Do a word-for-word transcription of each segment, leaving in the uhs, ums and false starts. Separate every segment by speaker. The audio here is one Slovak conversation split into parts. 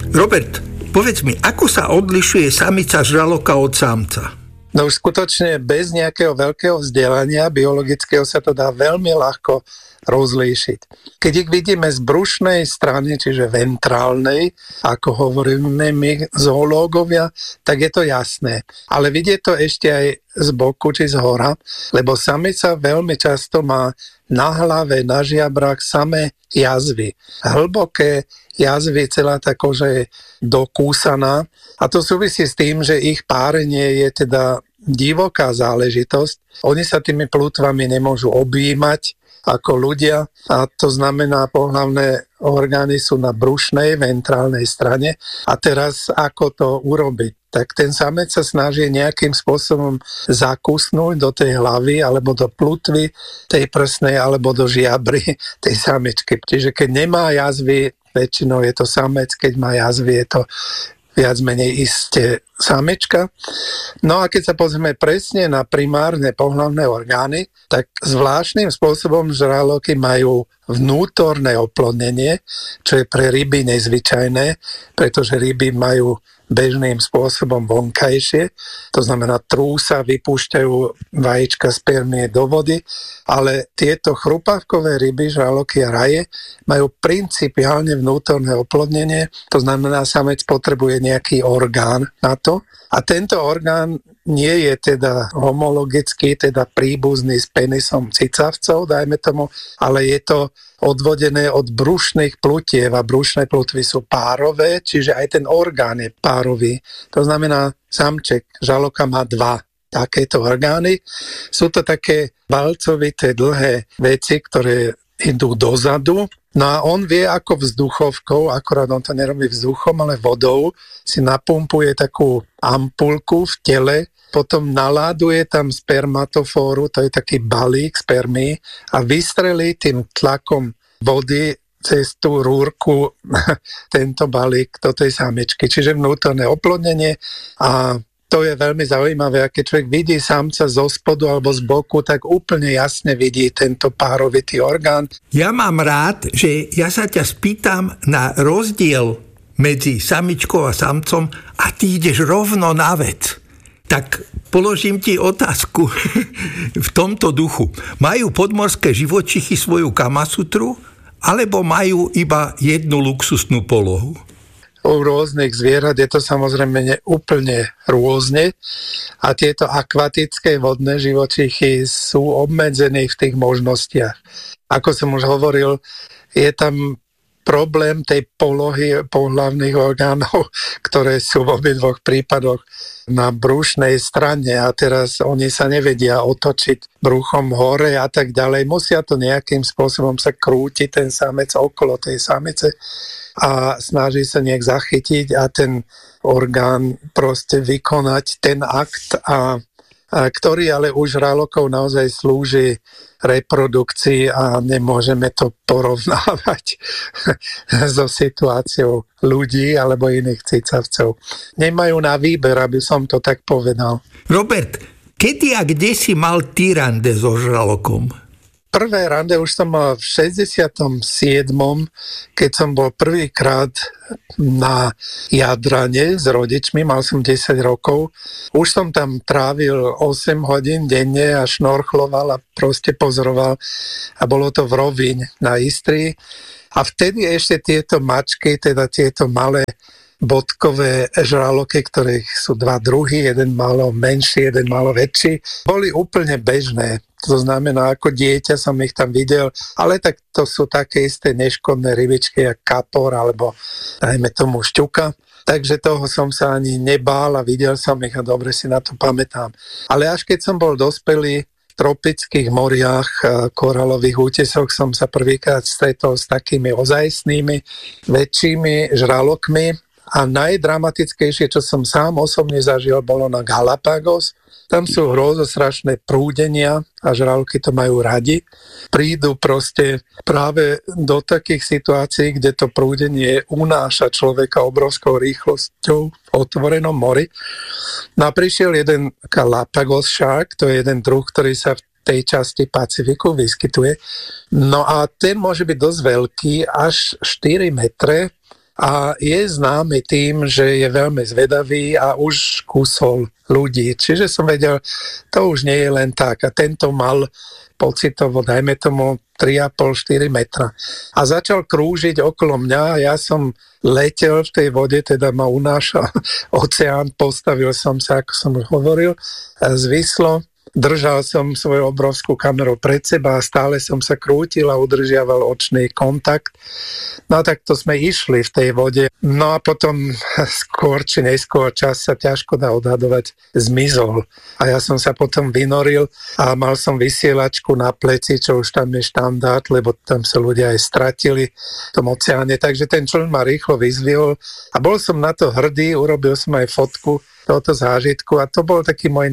Speaker 1: Robert, povedz mi, ako sa odlišuje samica žraloka od samca?
Speaker 2: No už skutočne bez nejakého veľkého vzdelania biologického sa to dá veľmi ľahko rozlíšiť. Keď ich vidíme z brušnej strany, čiže ventrálnej, ako hovoríme my zoológovia, tak je to jasné. Ale vidieť to ešte aj z boku či z hora, lebo samica veľmi často má na hlave, na žiabrach samé jazvy. Hlboké jazvy, celá tá koža je dokúsaná a to súvisí s tým, že ich párenie je teda divoká záležitosť. Oni sa tými plutvami nemôžu objímať ako ľudia a to znamená, pohlavné orgány sú na brušnej, ventrálnej strane a teraz ako to urobiť? Tak ten samec sa snaží nejakým spôsobom zakusnúť do tej hlavy alebo do plutvy tej prsnej alebo do žiabry tej samičky. Čiže keď nemá jazvy, väčšinou je to samec, keď má jazvy, je to viac menej isté samička. No a keď sa pozrieme presne na primárne pohlavné orgány, tak zvláštnym spôsobom žraloky majú vnútorné oplodnenie, čo je pre ryby nezvyčajné, pretože ryby majú bežným spôsobom vonkajšie, to znamená trú sa, vypúšťajú vajíčka spermie do vody, ale tieto chrupavkové ryby, žraloky a raje majú principiálne vnútorné oplodnenie, to znamená, samec potrebuje nejaký orgán na to a tento orgán nie je teda homologický, teda príbuzný s penisom cicavcov, dajme tomu, ale je to odvodené od brušných plutiev a brušné plutvy sú párové, čiže aj ten orgán je párový. To znamená, samček žraloka má dva takéto orgány. Sú to také valcovité dlhé veci, ktoré idú dozadu. No a on vie ako vzduchovkou, akorát on to nerobí vzduchom, ale vodou, si napumpuje takú ampulku v tele, potom naláduje tam spermatofóru, to je taký balík spermí a vystrelí tým tlakom vody cez tú rúrku tento balík do tej samičky. Čiže vnútorné oplodnenie a to je veľmi zaujímavé. A keď človek vidí samca zo spodu alebo z boku, tak úplne jasne vidí tento párovitý orgán.
Speaker 1: Ja mám rád, že ja sa ťa spýtam na rozdiel medzi samičkou a samcom a ty ideš rovno na vec. Tak položím ti otázku v tomto duchu. Majú podmorské živočichy svoju kamasutru, alebo majú iba jednu luxusnú polohu?
Speaker 2: U rôznych zvierat je to samozrejme úplne rôzne a tieto akvatické vodné živočichy sú obmedzení v tých možnostiach. Ako som už hovoril, je tam problém tej polohy pohlavných orgánov, ktoré sú v obidvoch prípadoch na brušnej strane a teraz oni sa nevedia otočiť bruchom hore a tak ďalej. Musia to nejakým spôsobom sa krútiť ten samec okolo tej samice a snaží sa nejak zachytiť a ten orgán proste vykonať ten akt, a, a ktorý ale už žralokov naozaj slúži reprodukcii a nemôžeme to porovnávať so situáciou ľudí alebo iných cicavcov. Nemajú na výber, aby som to tak povedal.
Speaker 1: Robert, kedy a kde si mal ty rande so žralokom?
Speaker 2: Prvé rande už som mal v šesťdesiatom siedmom, keď som bol prvýkrát na Jadrane s rodičmi, mal som desať rokov. Už som tam trávil osem hodín denne a šnorchloval a proste pozoroval. A bolo to v Rovíň na Istrii. A vtedy ešte tieto mačky, teda tieto malé bodkové žraloky, ktorých sú dva druhy, jeden malo menší, jeden malo väčší, boli úplne bežné. To znamená, ako dieťa som ich tam videl, ale tak to sú také isté neškodné rybičky, jak kapor, alebo dajme tomu šťuka. Takže toho som sa ani nebál a videl som ich a dobre si na to pamätám. Ale až keď som bol dospelý, v tropických moriach, koralových útesoch som sa prvýkrát stretol s takými ozajstnými, väčšími žralokmi. A najdramatickejšie, čo som sám osobne zažil, bolo na Galapagos. Tam sú hrozostrašné prúdenia a žraloky to majú radi. Prídu proste práve do takých situácií, kde to prúdenie unáša človeka obrovskou rýchlosťou v otvorenom mori. No a prišiel jeden Galapagos shark, to je jeden druh, ktorý sa v tej časti Pacifiku vyskytuje. No a ten môže byť dosť veľký, až štyri metre, a je známy tým, že je veľmi zvedavý a už kusol ľudí. Čiže som vedel, to už nie je len tak. A tento mal pocitovo, dajme tomu, tri a pol až štyri metra. A začal krúžiť okolo mňa a ja som letel v tej vode, teda ma unášal oceán, postavil som sa, ako som už hovoril, zvislo. Držal som svoju obrovskú kameru pred seba a stále som sa krútil a udržiaval očný kontakt. No tak to sme išli v tej vode. No a potom skôr či neskôr, čas sa ťažko dá odhadovať, zmizol. A ja som sa potom vynoril a mal som vysielačku na pleci, čo už tam je štandard, lebo tam sa ľudia aj stratili v tom oceáne. Takže ten čln ma rýchlo vyzvihol a bol som na to hrdý, urobil som aj fotku tohoto zážitku a to bol taký môj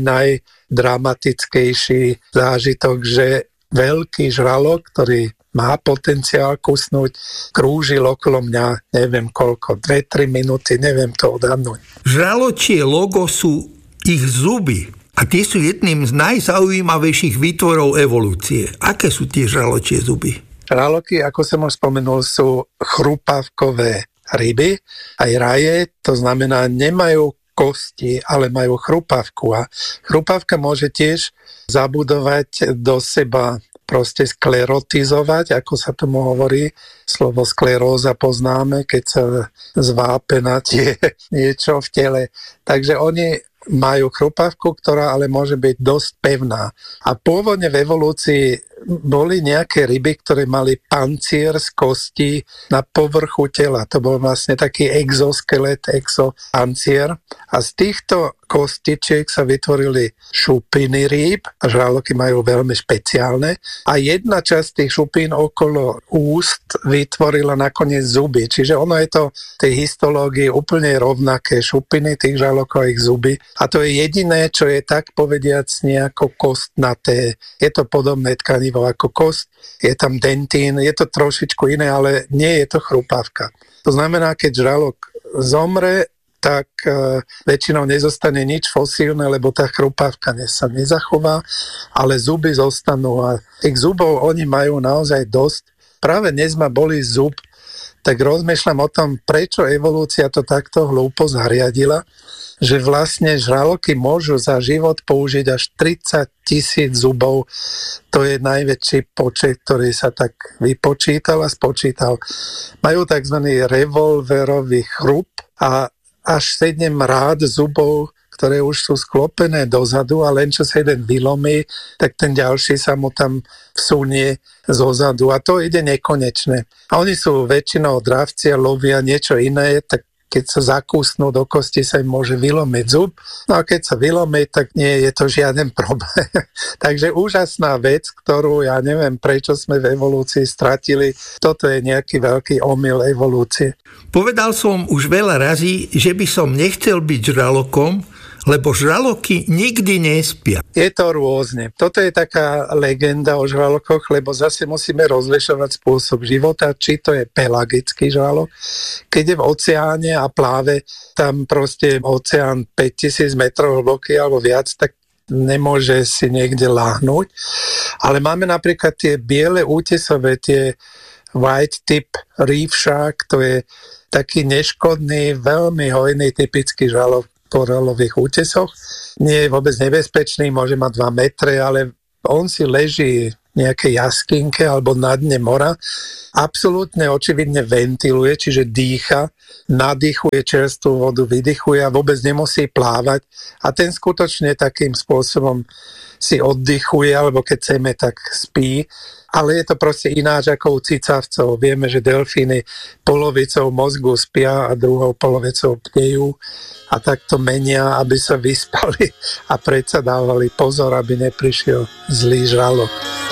Speaker 2: najdramatickejší zážitok, že veľký žralok, ktorý má potenciál kusnúť, krúžil okolo mňa, neviem koľko, dve tri minúty, neviem to odhadnúť.
Speaker 1: Žraločie logo sú ich zuby a tie sú jedným z najzaujímavejších výtvorov evolúcie. Aké sú tie žraločie zuby?
Speaker 2: Žraloky, ako som už spomenul, sú chrupavkové ryby, aj raje, to znamená, nemajú kosti, ale majú chrupavku a chrupavka môže tiež zabudovať do seba, proste sklerotizovať, ako sa tomu hovorí. Slovo skleróza poznáme, keď sa zvápe na tie niečo v tele. Takže oni majú chrupavku, ktorá ale môže byť dosť pevná. A pôvodne v evolúcii boli nejaké ryby, ktoré mali pancier z kostí na povrchu tela. To bol vlastne taký exoskelet, exopancier. A z týchto kostičiek sa vytvorili šupiny rýb, a žraloky majú veľmi špeciálne. A jedna časť tých šupín okolo úst vytvorila nakoniec zuby. Čiže ono je to v tej histológii úplne rovnaké šupiny tých žralokov a ich zuby. A to je jediné, čo je tak povediac nejako kostnaté. Je to podobné tkanivo ako kost, je tam dentín, je to trošičku iné, ale nie je to chrupavka. To znamená, keď žralok zomre, tak e, väčšinou nezostane nič fosílne, lebo tá chrupavka sa nezachová, ale zuby zostanú a tých zubov oni majú naozaj dosť. Práve dnes ma bolí zub, tak rozmýšľam o tom, prečo evolúcia to takto hlúpo zariadila, že vlastne žraloky môžu za život použiť až tridsať tisíc zubov. To je najväčší počet, ktorý sa tak vypočítal a spočítal. Majú tzv. Revolverový chrup a až sedem rád zubov, ktoré už sú sklopené dozadu a len čo sa jeden vylomí, tak ten ďalší sa mu tam vsunie zozadu a to ide nekonečne. A oni sú väčšinou dravci a lovia niečo iné, tak keď sa zakúsnú do kosti, sa im môže vylomiť zub. No a keď sa vylomí, tak nie je to žiaden problém. Takže úžasná vec, ktorú ja neviem, prečo sme v evolúcii stratili. Toto je nejaký veľký omyl evolúcie.
Speaker 1: Povedal som už veľa razy, že by som nechcel byť žralokom, lebo žraloky nikdy nespia.
Speaker 2: Je to rôzne. Toto je taká legenda o žralokoch, lebo zase musíme rozlišovať spôsob života, či to je pelagický žralok. Keď je v oceáne a pláve, tam proste oceán päťtisíc metrov hlboký alebo viac, tak nemôže si niekde láhnuť. Ale máme napríklad tie biele útesové, tie white tip reef shark, to je taký neškodný, veľmi hojný typický žralok koralových útesoch. Nie je vôbec nebezpečný, môže mať dva metre, ale on si leží v nejakej jaskinke alebo na dne mora. Absolútne očividne ventiluje, čiže dýcha, nadýchuje čerstvú vodu, vydychuje a vôbec nemusí plávať. A ten skutočne takým spôsobom si oddychuje, alebo keď chceme, tak spí. Ale je to proste ináč ako u cicavcov. Vieme, že delfíny polovicou mozgu spia a druhou polovicou bdejú a takto menia, aby sa vyspali a predsa dávali pozor, aby neprišiel zlý žralok.